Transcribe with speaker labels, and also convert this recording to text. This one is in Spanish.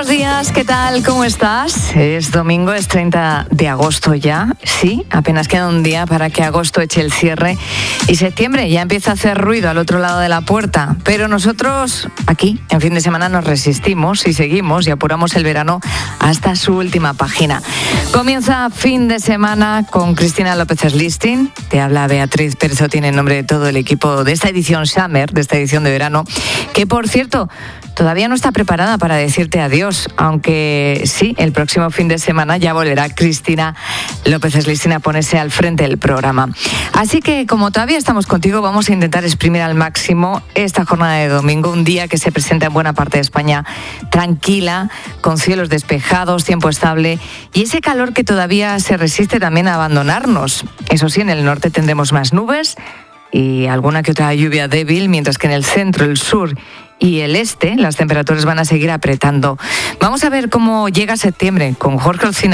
Speaker 1: buenos días, ¿qué tal? ¿Cómo estás? Es domingo, es 30 de agosto ya. Sí, apenas queda un día para que agosto eche el cierre y septiembre ya empieza a hacer ruido al otro lado de la puerta. Pero nosotros aquí, en fin de semana, nos resistimos y seguimos y apuramos el verano hasta su última página. Comienza fin de semana con Cristina López Slistin. Te habla Beatriz Pérez Otín en nombre de todo el equipo de esta edición Summer, de esta edición de verano, que por cierto todavía no está preparada para decirte adiós, aunque sí, el próximo fin de semana ya volverá Cristina López Slistin a ponerse al frente del programa. Así que, como todavía estamos contigo, vamos a intentar exprimir al máximo esta jornada de domingo, un día que se presenta en buena parte de España tranquila, con cielos despejados, tiempo estable y ese calor que todavía se resiste también a abandonarnos. Eso sí, en el norte tendremos más nubes y alguna que otra lluvia débil, mientras que en el centro, el sur y el este las temperaturas van a seguir apretando. Vamos a ver cómo llega septiembre con Jorge Olcina.